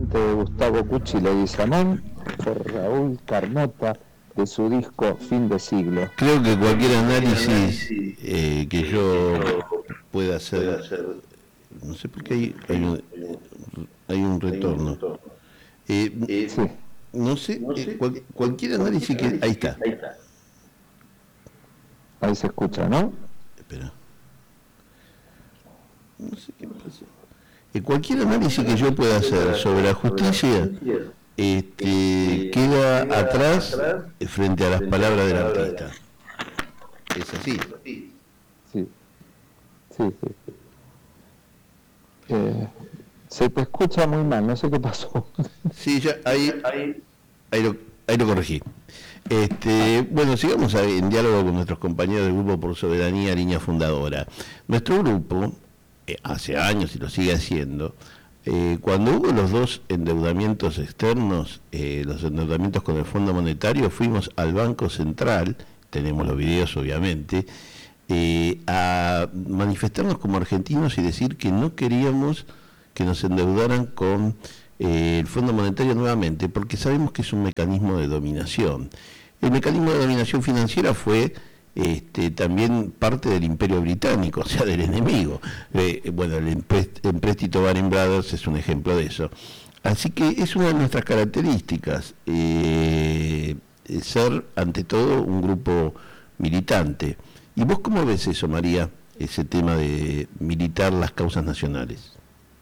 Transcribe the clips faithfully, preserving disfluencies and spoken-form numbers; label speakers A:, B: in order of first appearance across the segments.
A: cantante Gustavo Cucci Leguizamón por Raúl Carnota de su disco Fin de Siglo.
B: Creo que cualquier análisis eh, que yo pueda hacer, no sé por qué hay, hay, un, hay un retorno. Eh,
A: Sí.
B: No sé, eh, cual, cualquier análisis que... Ahí está.
A: Ahí se escucha, ¿no?
B: Espera. No sé qué pasa. Eh, cualquier análisis que yo pueda hacer sobre la justicia este, queda atrás frente a las palabras del artista. Es así.
A: Sí, sí, sí. Eh, se te escucha muy mal, no sé qué pasó.
B: Sí, ya, ahí, ahí, ahí, lo, ahí lo corregí. Este, bueno, sigamos en diálogo con nuestros compañeros del Grupo por Soberanía, línea fundadora. Nuestro grupo, eh, hace años y lo sigue haciendo, eh, cuando hubo los dos endeudamientos externos, eh, los endeudamientos con el Fondo Monetario, fuimos al Banco Central, tenemos los videos obviamente, eh, a manifestarnos como argentinos y decir que no queríamos que nos endeudaran con eh, el Fondo Monetario nuevamente, porque sabemos que es un mecanismo de dominación. El mecanismo de dominación financiera fue este, también parte del Imperio Británico, o sea, del enemigo. Eh, bueno, el empréstito Baring Brothers es un ejemplo de eso. Así que es una de nuestras características, eh, ser ante todo un grupo militante. ¿Y vos cómo ves eso, María, ese tema de militar las causas nacionales?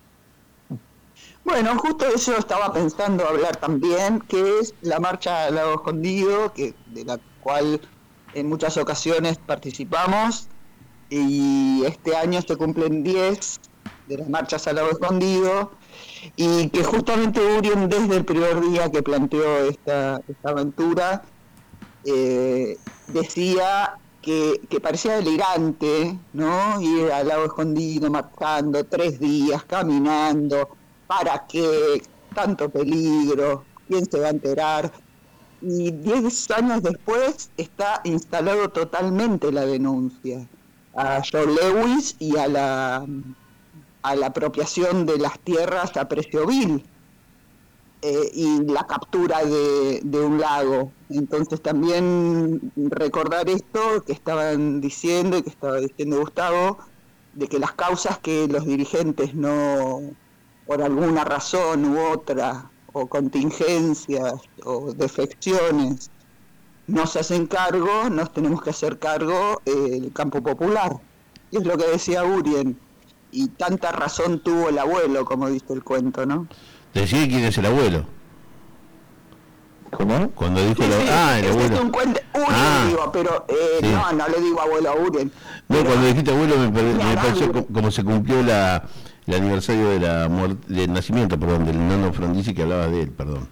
C: Bueno, justo eso estaba pensando hablar también, que es la marcha al Lago Escondido, que, de la cual en muchas ocasiones participamos, y este año se cumplen diez de las marchas al Lago Escondido, y que justamente Urien, desde el primer día que planteó esta, esta aventura, eh, decía que, que parecía delirante, ¿no? Ir al Lago Escondido marchando tres días, caminando. ¿Para qué? Tanto peligro, ¿quién se va a enterar? Y diez años después está instalado totalmente la denuncia a John Lewis y a la, a la apropiación de las tierras a precio vil, eh, y la captura de, de un lago. Entonces también recordar esto que estaban diciendo y que estaba diciendo Gustavo, de que las causas que los dirigentes no, por alguna razón u otra, o contingencias, o defecciones, no se hacen cargo, nos tenemos que hacer cargo eh, el campo popular. Y es lo que decía Urien, y tanta razón tuvo el abuelo, como dice el cuento, ¿no?
B: Decide quién es el abuelo.
A: ¿Cómo?
B: Cuando dijo
C: Sí,
B: la...
C: sí,
B: ah, el
C: este
B: abuelo.
C: Es un cuento, Urien
B: ah,
C: digo, pero eh,
B: sí.
C: no, no le digo abuelo a Urien.
B: No,
C: pero,
B: cuando dijiste abuelo me, me
C: claro,
B: pareció como, como se cumplió la, el aniversario de la muerte, del nacimiento, perdón, del Nano Frondizi, que hablaba de él, perdón.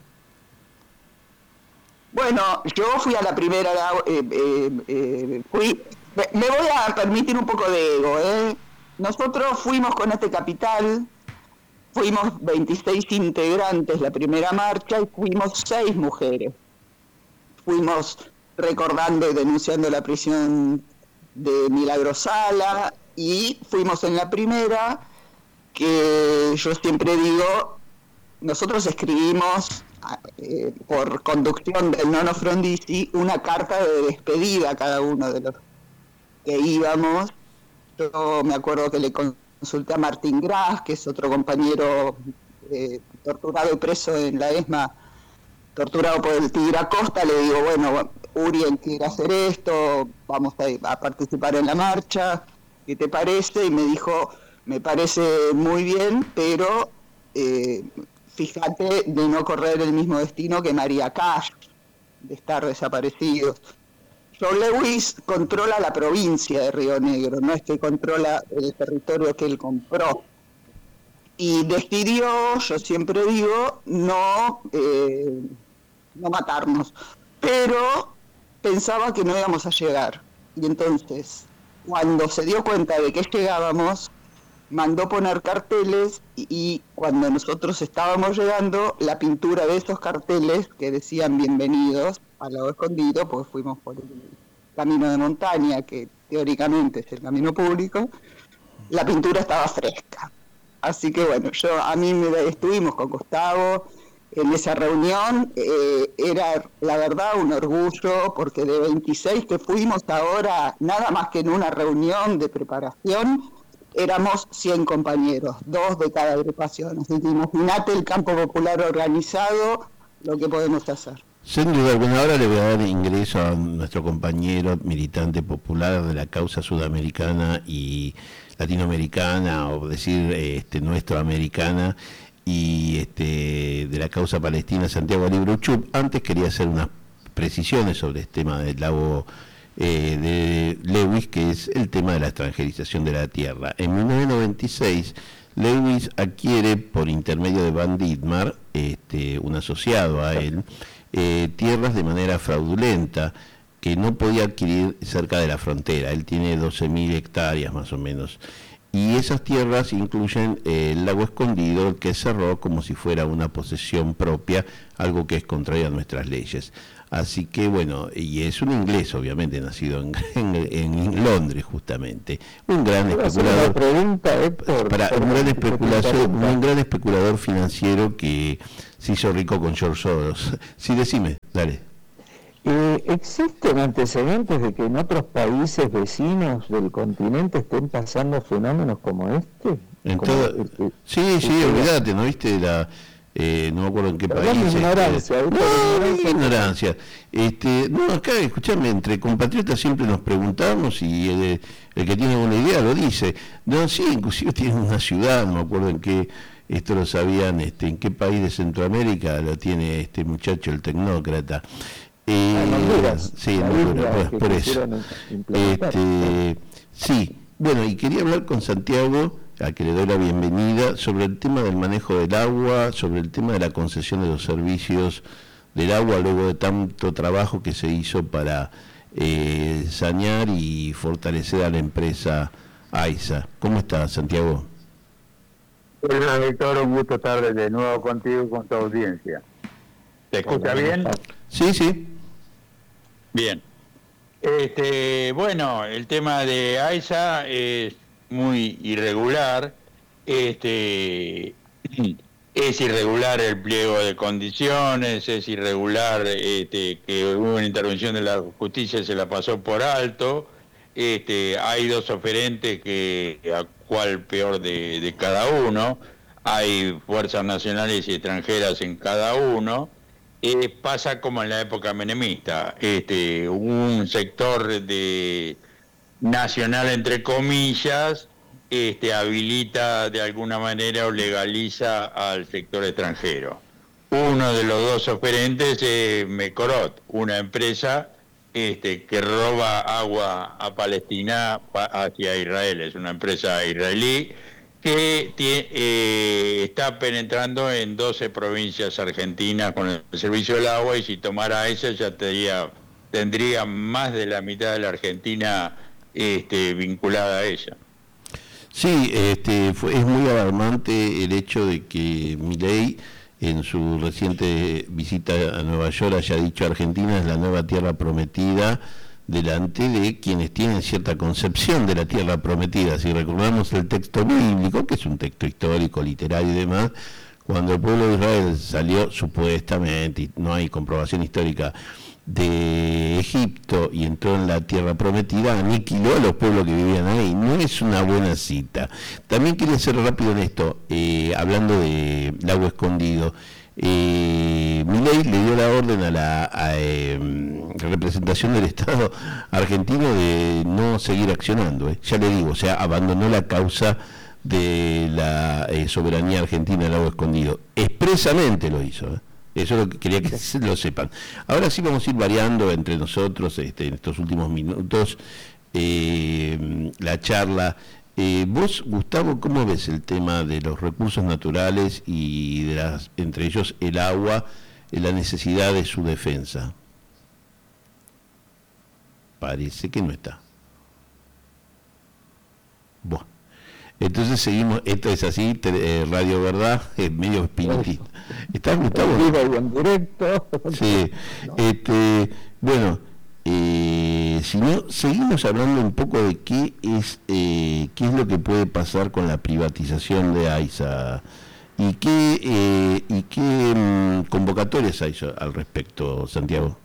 C: Bueno, yo fui a la primera, eh, eh, eh, fui, me, me voy a permitir un poco de ego, ¿eh? Nosotros fuimos con este capital, fuimos veintiséis integrantes la primera marcha y fuimos seis mujeres. Fuimos recordando y denunciando la prisión de Milagro Sala, y fuimos en la primera, que yo siempre digo, nosotros escribimos eh, por conducción del Nono Frondizi una carta de despedida a cada uno de los que íbamos. Yo me acuerdo que le consulté a Martín Gras, que es otro compañero eh, torturado y preso en la ESMA, torturado por el Tigre Acosta. Le digo, bueno, Urien quiere hacer esto, vamos a, a participar en la marcha, ¿qué te parece? Y me dijo, me parece muy bien, pero eh, fíjate de no correr el mismo destino que María Cash, de estar desaparecidos. John Lewis controla la provincia de Río Negro, no es que controla el territorio que él compró. Y decidió, yo siempre digo, no, eh, no matarnos, pero pensaba que no íbamos a llegar. Y entonces, cuando se dio cuenta de que llegábamos, mandó poner carteles, y, y cuando nosotros estábamos llegando, la pintura de esos carteles que decían bienvenidos al Lago Escondido, pues fuimos por el camino de montaña, que teóricamente es el camino público, la pintura estaba fresca. Así que bueno, yo a mí me estuvimos con Gustavo en esa reunión, eh, era la verdad un orgullo, porque de veintiséis que fuimos ahora, nada más que en una reunión de preparación, éramos cien compañeros, dos de cada agrupación. Así que imagínate el campo popular organizado, lo que podemos hacer.
B: Sin duda alguna, ahora le voy a dar ingreso a nuestro compañero militante popular de la causa sudamericana y latinoamericana, o decir este, nuestroamericana, y este, de la causa palestina, Santiago Libruchup. Antes quería hacer unas precisiones sobre este tema del lago eh, de Lewis, que es el tema de la extranjerización de la tierra. En mil novecientos noventa y seis, Lewis adquiere por intermedio de Van Dittmar, este, un asociado a él, eh, tierras de manera fraudulenta que no podía adquirir cerca de la frontera. Él tiene doce mil hectáreas más o menos. Y esas tierras incluyen eh, el lago escondido, que cerró como si fuera una posesión propia, algo que es contrario a nuestras leyes. Así que bueno, y es un inglés obviamente, nacido en, en, en Londres justamente, un gran especulador,
A: pregunta, Héctor,
B: para, un gran especulación, un gran especulador financiero que se hizo rico con George Soros. Sí, decime, dale.
A: Eh, ¿Existen antecedentes de que en otros países vecinos del continente estén pasando fenómenos como este?
B: En
A: como
B: todo,
A: el, el,
B: sí, sí,
A: el,
B: olvídate, ¿no viste la... Eh, no me acuerdo en qué
A: pero
B: país.
A: Es ignorancia,
B: este,
A: no,
B: ignorancia. ignorancia. Este, no, acá, escuchame, entre compatriotas siempre nos preguntamos y el, el que tiene alguna idea lo dice. No, sí, inclusive tiene una ciudad, no me acuerdo en qué, esto lo sabían, este, en qué país de Centroamérica lo tiene este muchacho, el tecnócrata. Eh,
A: en Honduras.
B: Sí, en Honduras, pues, por eso. Este, sí, bueno, y quería hablar con Santiago, a que le doy la bienvenida, sobre el tema del manejo del agua, sobre el tema de la concesión de los servicios del agua, luego de tanto trabajo que se hizo para eh, sanear y fortalecer a la empresa AISA. ¿Cómo está, Santiago?
D: Hola, Víctor, un gusto estar de nuevo contigo y con tu audiencia. ¿Te escucha bien?
B: Sí, sí.
D: Bien. Este, bueno, el tema de AISA es muy irregular. Este, es irregular el pliego de condiciones, es irregular este, que hubo una intervención de la justicia y se la pasó por alto. Este, hay dos oferentes, que a cuál peor de, de cada uno. Hay fuerzas nacionales y extranjeras en cada uno. Eh, pasa como en la época menemista, este, un sector de nacional entre comillas este, habilita de alguna manera o legaliza al sector extranjero. Uno de los dos oferentes es Mekorot, una empresa este, que roba agua a Palestina hacia Israel, es una empresa israelí que tiene, eh, está penetrando en doce provincias argentinas con el servicio del agua, y si tomara esa ya tendría, tendría más de la mitad de la Argentina este, vinculada a ella.
B: Sí, este, fue, es muy alarmante el hecho de que Milei, en su reciente visita a Nueva York, haya dicho Argentina es la nueva tierra prometida, delante de quienes tienen cierta concepción de la tierra prometida. Si recordamos el texto bíblico, que es un texto histórico, literario y demás, cuando el pueblo de Israel salió supuestamente, y no hay comprobación histórica, de Egipto y entró en la tierra prometida, aniquiló a los pueblos que vivían ahí. No es una buena cita. También quería ser rápido en esto, eh, hablando de lago escondido. Eh, Milei le dio la orden a la a, eh, representación del Estado argentino de no seguir accionando, eh. ya le digo, o sea, abandonó la causa de la eh, soberanía argentina del lago escondido, expresamente lo hizo, eh. Eso es lo que quería que lo sepan. Ahora sí vamos a ir variando entre nosotros este, en estos últimos minutos eh, la charla. Eh, vos, Gustavo, ¿cómo ves el tema de los recursos naturales y de las, entre ellos el agua, y la necesidad de su defensa? Parece que no está. Bueno, entonces seguimos, esto es así, te, eh, Radio Verdad, es medio espinitista. ¿Estás, Gustavo?
A: En directo.
B: Sí, este, bueno, eh, si no, seguimos hablando un poco de qué es eh, qué es lo que puede pasar con la privatización de AISA y qué eh, y qué mm, convocatorias hay al respecto, Santiago.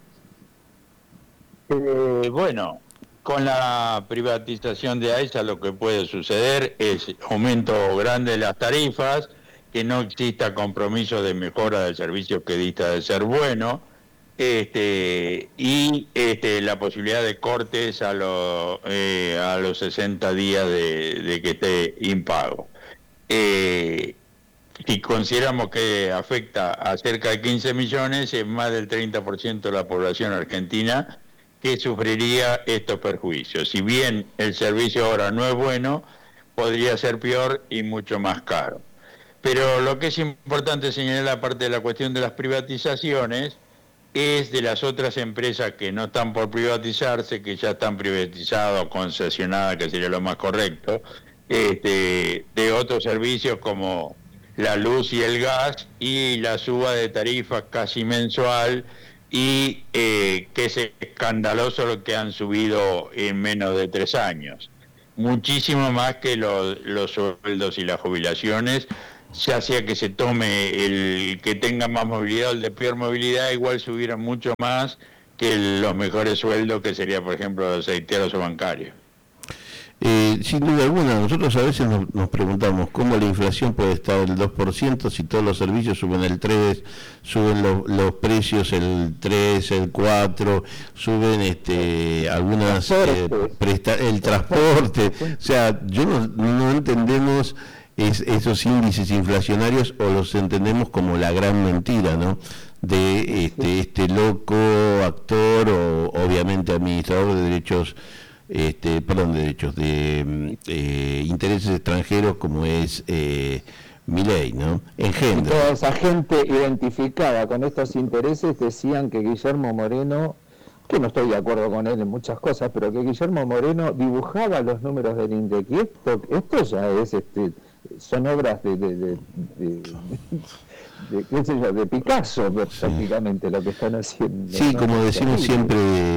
D: Eh, bueno, con la privatización de AISA lo que puede suceder es aumento grande de las tarifas, que no exista compromiso de mejora del servicio que dista de ser bueno, este y este la posibilidad de cortes a los eh, a los sesenta días de, de que esté impago. Eh, si consideramos que afecta a cerca de quince millones, es más del treinta por ciento de la población argentina que sufriría estos perjuicios. Si bien el servicio ahora no es bueno, podría ser peor y mucho más caro. Pero lo que es importante señalar, aparte de la cuestión de las privatizaciones, es de las otras empresas que no están por privatizarse, que ya están privatizadas o concesionadas, que sería lo más correcto, este, de otros servicios como la luz y el gas, y la suba de tarifas casi mensual, y eh, que es escandaloso lo que han subido en menos de tres años. Muchísimo más que lo, los sueldos y las jubilaciones, ya sea que se tome el que tenga más movilidad o el de peor movilidad, igual subieron mucho más que los mejores sueldos, que sería, por ejemplo, los aceiteros o bancarios.
B: Eh, sin duda alguna, nosotros a veces nos, nos preguntamos cómo la inflación puede estar del dos por ciento si todos los servicios suben el tres por ciento, suben los, los precios el tres por ciento, el cuatro por ciento, suben este algunas eh, presta, el transporte, o sea, yo no, no entendemos es, esos índices inflacionarios, o los entendemos como la gran mentira, ¿no? De este, este loco actor o obviamente administrador de derechos Este, perdón, de derechos, de eh, intereses extranjeros, como es eh, Milei, ¿no? Engendra.
A: Toda esa gente identificada con estos intereses decían que Guillermo Moreno, que no estoy de acuerdo con él en muchas cosas, pero que Guillermo Moreno dibujaba los números del INDEC, y esto, esto ya es, este, son obras de, de, de, de, de, qué sé yo, de Picasso, sí. Prácticamente lo que están haciendo.
B: Sí,
A: ¿no?
B: como decimos siempre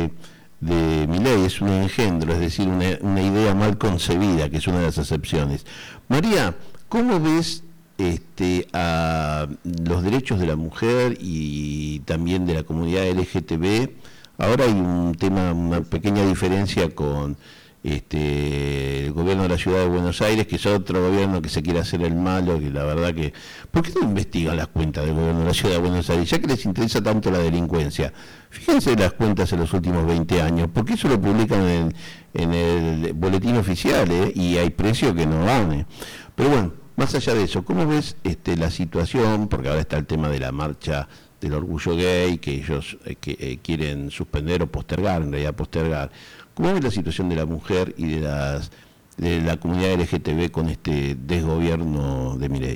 B: de Milei, es un engendro, es decir, una, una idea mal concebida, que es una de las acepciones. María, ¿cómo ves este, a los derechos de la mujer y también de la comunidad L G T B? Ahora hay un tema, una pequeña diferencia con este el gobierno de la ciudad de Buenos Aires, que es otro gobierno que se quiere hacer el malo, que la verdad que... ¿Por qué no investigan las cuentas del gobierno de la ciudad de Buenos Aires? Ya que les interesa tanto la delincuencia, fíjense las cuentas en los últimos veinte años, porque eso lo publican en, en el boletín oficial, ¿eh? Y hay precios que no van, ¿eh? Pero bueno, más allá de eso, ¿cómo ves este, la situación? Porque ahora está el tema de la marcha del orgullo gay, que ellos eh, que, eh, quieren suspender o postergar, en realidad postergar. ¿Cómo ves la situación de la mujer y de las de la comunidad L G T B con este desgobierno de Milei?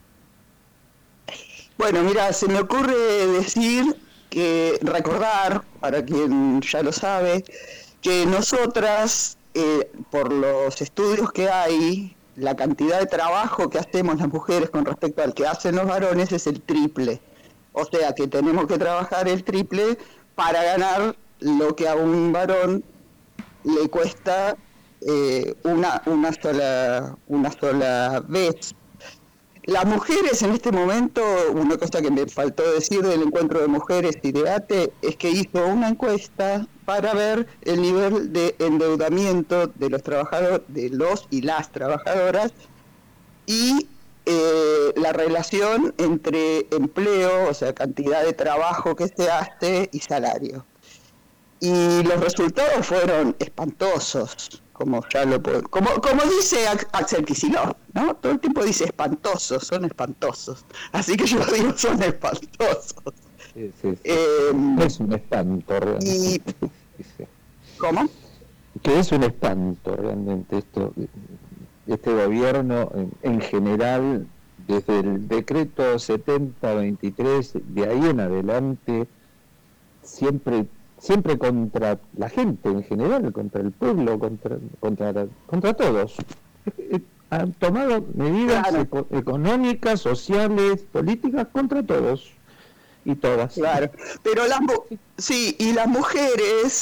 C: Bueno, mira, se me ocurre decir que recordar, para quien ya lo sabe, que nosotras, eh, por los estudios que hay, la cantidad de trabajo que hacemos las mujeres con respecto al que hacen los varones es el triple. O sea que tenemos que trabajar el triple para ganar lo que a un varón le cuesta eh, una una sola una sola vez. Las mujeres en este momento, una cosa que me faltó decir del encuentro de mujeres y de A T E, es que hizo una encuesta para ver el nivel de endeudamiento de los trabajadores, de los y las trabajadoras, y eh, la relación entre empleo, o sea, cantidad de trabajo que se hace, y salario. Y los resultados fueron espantosos, como ya lo puedo, como como dice Axel Kicillof, ¿no? Todo el tiempo dice espantosos, son espantosos. Así que yo digo, son espantosos.
A: Sí, sí, sí.
C: Eh,
A: es un espanto realmente.
C: Y, ¿Cómo?
A: Que es un espanto realmente esto, este gobierno en, en general, desde el decreto setenta veintitrés, de ahí en adelante, siempre siempre contra la gente en general, contra el pueblo, contra contra contra todos. Han tomado medidas claro. eco, económicas, sociales, políticas contra todos y todas.
C: Claro, pero las sí, y las mujeres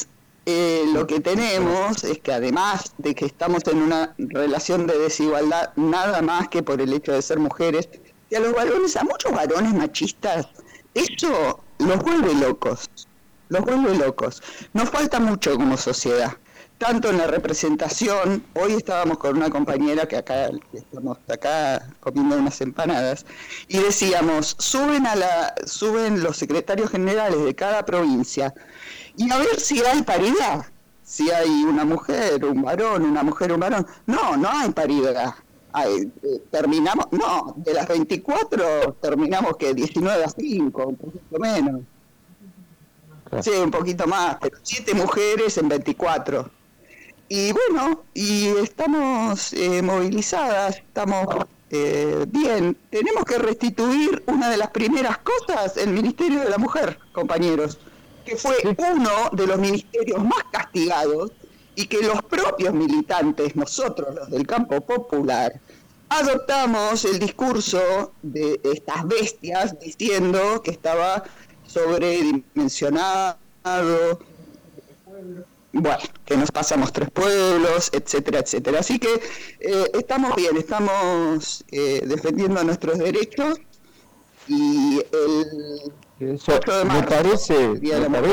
C: eh, lo que tenemos es que además de que estamos en una relación de desigualdad, nada más que por el hecho de ser mujeres, y a los varones, a muchos varones machistas, eso los vuelve locos, los vuelve locos. Nos falta mucho como sociedad, tanto en la representación. Hoy estábamos con una compañera que acá estamos acá comiendo unas empanadas y decíamos, suben a la suben los secretarios generales de cada provincia y a ver si hay paridad, si hay una mujer, un varón, una mujer, un varón. No, no hay paridad. Hay, eh, terminamos, no, de las veinticuatro terminamos que diecinueve a cinco, un poquito menos. Sí, un poquito más, pero siete mujeres en veinticuatro. Y bueno, y estamos eh, movilizadas, estamos eh, bien. Tenemos que restituir una de las primeras cosas, el Ministerio de la Mujer, compañeros, que fue uno de los ministerios más castigados y que los propios militantes, nosotros los del campo popular, adoptamos el discurso de estas bestias diciendo que estaba sobredimensionado, bueno, que nos pasamos tres pueblos, etcétera, etcétera. Así que eh, estamos bien, estamos eh, defendiendo nuestros derechos y el
A: Eso me parece, me parece